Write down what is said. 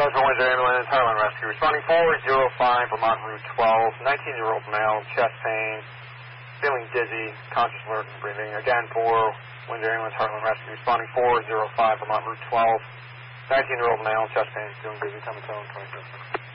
for Windsor Ambulance, Heartland Rescue. Responding 405 Vermont Route 12, 19-year-old male, chest pain, feeling dizzy, conscious, alert, and breathing. Again, for Windsor Ambulance, Heartland Rescue. Responding 405 Vermont Route 12, 19-year-old male, chest pain, feeling dizzy, coming to 26.